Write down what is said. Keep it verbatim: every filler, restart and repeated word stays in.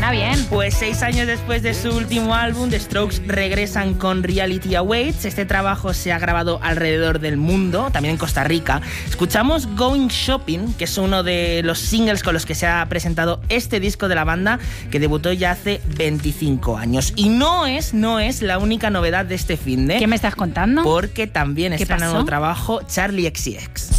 suena bien. Pues seis años después de su último álbum, The Strokes regresan con Reality Awaits. Este trabajo se ha grabado alrededor del mundo, también en Costa Rica. Escuchamos Going Shopping, que es uno de los singles con los que se ha presentado este disco de la banda, que debutó ya hace veinticinco años. Y no es, no es la única novedad de este finde. ¿Qué me estás contando? Porque también estrena un pasó? nuevo trabajo Charli X C X.